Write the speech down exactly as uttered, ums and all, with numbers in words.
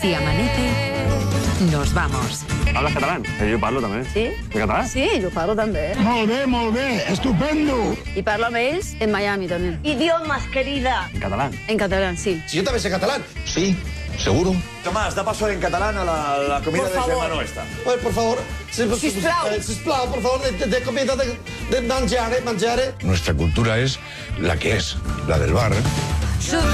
Si amanece, nos vamos. ¿Hablas catalán? Eh, yo parlo també. Sí? De català? Sí, jo parlo també. Molt bé, molt bé, estupendo. I parlo amb ells en Miami també. Idiomas, querida. En catalán. En català, sí. Si yo también sé catalán. Sí, seguro. Tomás, da paso en catalán a la, la comida Por de favor. germano esta. Pues, por favor, si, Sisplau. eh, sisplau, por favor, de, de comida, de, de mangiare, mangiare. Nuestra cultura es la que es, la del bar.